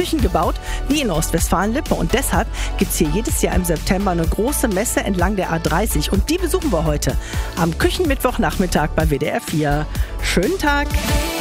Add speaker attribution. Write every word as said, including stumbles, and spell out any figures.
Speaker 1: Küchen gebaut wie in Ostwestfalen-Lippe. Und deshalb gibt es hier jedes Jahr im September eine große Messe entlang der A dreißig. Und die besuchen wir heute am Küchenmittwochnachmittag bei W D R vier. Schönen Tag!